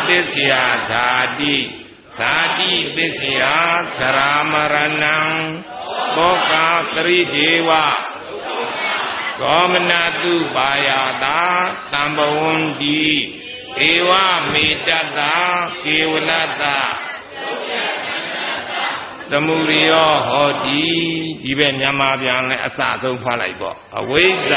သစ္စယဓာတိဓာတိသစ္စယသရာမရဏံဘောကသရိဒေဝသောမနတုပါယတာတံဘဝန္တိဧဝမေတ္တတာကေဝလတ္တသမုရိယောဟောတိဒီပဲမြန်မာပြန်လဲအစဆုံးဖတ်လိုက်ပေါ့အဝိဇ္ဇ